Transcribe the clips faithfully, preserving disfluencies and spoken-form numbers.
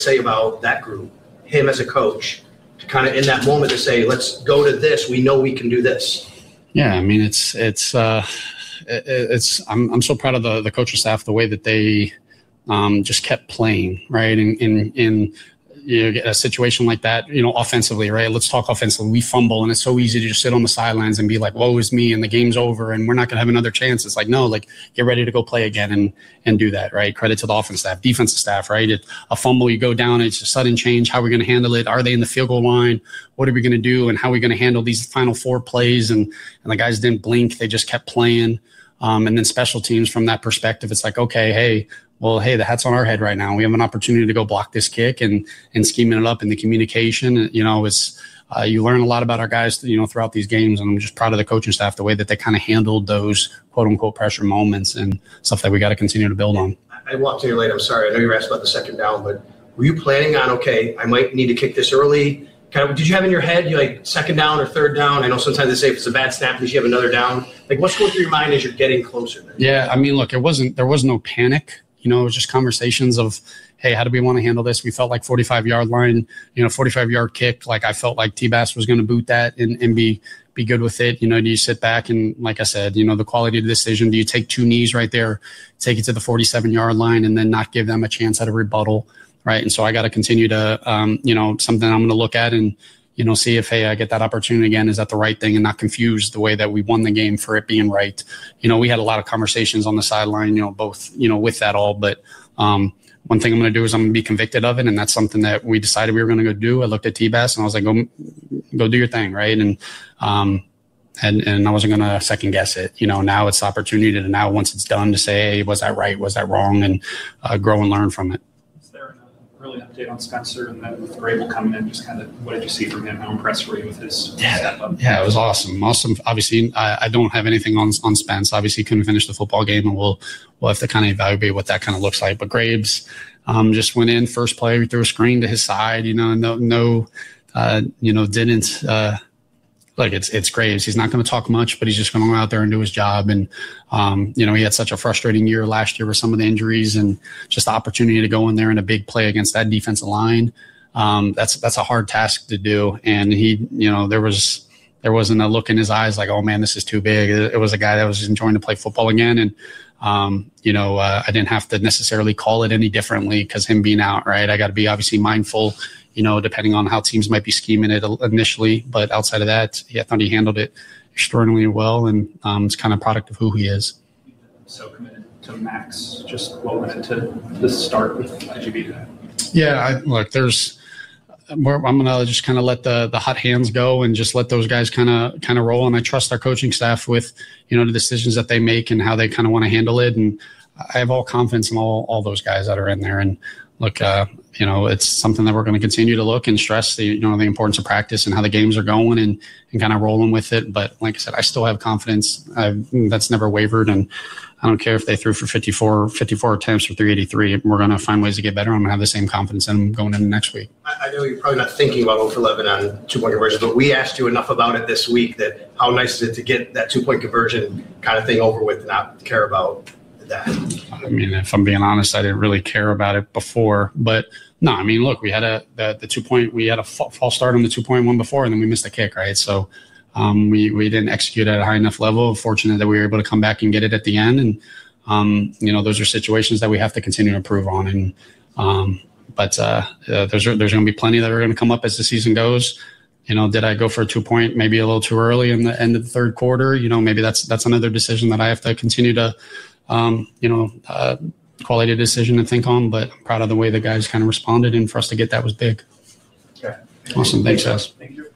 say about that group, him as a coach, to kind of in that moment to say, let's go to this. We know we can do this. Yeah, I mean, it's it's uh, it, it's I'm I'm so proud of the the coaching staff, the way that they um, just kept playing, right? In in in you know, get a situation like that, you know, offensively, right? Let's talk offensively. We fumble, and it's so easy to just sit on the sidelines and be like, woe is me, and the game's over, and we're not going to have another chance. It's like, no, like, get ready to go play again and and do that, right? Credit to the offense staff, defensive staff, right? It, a fumble, you go down, it's a sudden change. How are we going to handle it? Are they in the field goal line? What are we going to do? And how are we going to handle these final four plays? And, and the guys didn't blink. They just kept playing. Um, and then special teams from that perspective, it's like, okay, hey, well, hey, the hat's on our head right now. We have an opportunity to go block this kick and and scheming it up in the communication. You know, it's uh, you learn a lot about our guys, you know, throughout these games. And I'm just proud of the coaching staff, the way that they kind of handled those quote unquote pressure moments and stuff that we got to continue to build on. I walked in here late. I'm sorry. I know you were asked about the second down, but were you planning on, okay, I might need to kick this early? Kind of, did you have in your head, you like second down or third down? I know sometimes they say if it's a bad snap, at least you have another down. Like, what's going through your mind as you're getting closer there? Yeah, I mean, look, it wasn't, there was no panic. You know, it was just conversations of, hey, how do we want to handle this? We felt like forty-five-yard line, you know, forty-five-yard kick. Like, I felt like T-Bass was going to boot that and, and be be good with it. You know, do you sit back and, like I said, you know, the quality of the decision, do you take two knees right there, take it to the forty-seven-yard line, and then not give them a chance at a rebuttal, right? And so I got to continue to, um, you know, something I'm going to look at and, you know, see if, hey, I get that opportunity again. Is that the right thing? And not confuse the way that we won the game for it being right. You know, we had a lot of conversations on the sideline, you know, both, you know, with that all. But um, one thing I'm going to do is I'm going to be convicted of it. And that's something that we decided we were going to go do. I looked at T-Bass and I was like, go, go do your thing, right? And, um, and, and I wasn't going to second guess it. You know, now it's the opportunity to now, once it's done, to say, hey, was that right? Was that wrong? And uh, grow and learn from it. Early update on Spencer and then with Grable coming in, just kind of what did you see from him? How impressed were you with his yeah, step up? Yeah, it was awesome. Awesome. Obviously, I, I don't have anything on on Spence. Obviously, couldn't finish the football game, and we'll we'll have to kind of evaluate what that kind of looks like. But Graves um, just went in first play, we threw a screen to his side. You know, no no, uh, you know, didn't. Uh, Look, it's it's Graves. He's not going to talk much, but he's just going to go out there and do his job. And, um, you know, he had such a frustrating year last year with some of the injuries and just the opportunity to go in there in a big play against that defensive line. Um, that's that's a hard task to do. And he, you know, there was there wasn't a look in his eyes like, oh, man, this is too big. It, it was a guy that was enjoying to play football again. And, um, you know, uh, I didn't have to necessarily call it any differently because him being out, right? I got to be obviously mindful, you know, depending on how teams might be scheming it initially. But outside of that, yeah, I thought he handled it extraordinarily well, and um, it's kind of a product of who he is. So committed to Max. Just what went into the start with I G B today? Yeah, I, look, there's I'm going to just kind of let the the hot hands go and just let those guys kind of kind of roll. And I trust our coaching staff with, you know, the decisions that they make and how they kind of want to handle it. And I have all confidence in all, all those guys that are in there. And look, uh, you know, it's something that we're going to continue to look and stress the, you know, the importance of practice and how the games are going and, and kind of rolling with it. But like I said, I still have confidence. I've, that's never wavered. And I don't care if they threw for fifty-four, fifty-four attempts for three eighty-three. We're going to find ways to get better. I'm going to have the same confidence in them going into next week. I, I know you're probably not thinking about oh for eleven on two-point conversions, but we asked you enough about it this week that how nice is it to get that two-point conversion kind of thing over with and not care about that? I mean, if I'm being honest, I didn't really care about it before. But no, I mean, look, we had a the, the two-point – we had a false start on the two-point one before, and then we missed a kick, right? So – Um, we, we didn't execute at a high enough level. Fortunate that we were able to come back and get it at the end. And, um, you know, those are situations that we have to continue to improve on. And, um, but uh, uh, there's, there's going to be plenty that are going to come up as the season goes. You know, did I go for a two point, maybe a little too early in the end of the third quarter? You know, maybe that's, that's another decision that I have to continue to, um, you know, uh, quality decision to think on, but I'm proud of the way the guys kind of responded, and for us to get that was big. Okay. Awesome. Thanks, guys. Thank you.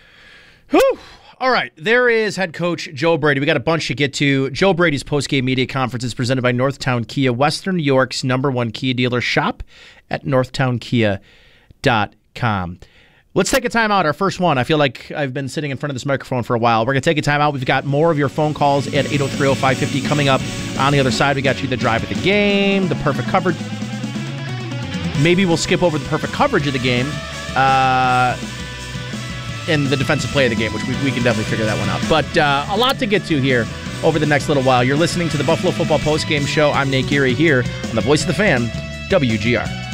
Whew. All right, there is head coach Joe Brady. We got a bunch to get to. Joe Brady's post-game media conference is presented by Northtown Kia, Western New York's number one Kia dealer. Shop at northtown kia dot com. Let's take a time out, our first one. I feel like I've been sitting in front of this microphone for a while. We're going to take a time out. We've got more of your phone calls at eight oh three oh five fifty coming up. On the other side, we got you the drive of the game, the perfect coverage. Maybe we'll skip over the perfect coverage of the game. Uh... and the defensive play of the game, which we, we can definitely figure that one out. But uh, a lot to get to here over the next little while. You're listening to the Buffalo Football Postgame Show. I'm Nate Geary here on the Voice of the Fan, W G R.